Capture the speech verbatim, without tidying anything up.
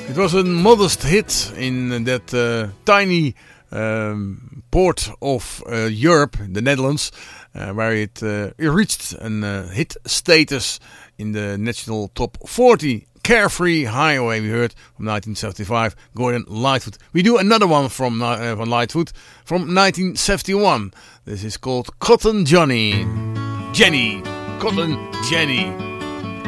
It was a modest hit in that uh, tiny um, port of uh, Europe, the Netherlands, uh, where it, uh, it reached a uh, hit status in the national top forty. Carefree Highway, we heard from nineteen seventy-five, Gordon Lightfoot. We do another one from, uh, from Lightfoot from nineteen seventy-one. This is called Cotton Johnny. Jenny. Cotton Jenny.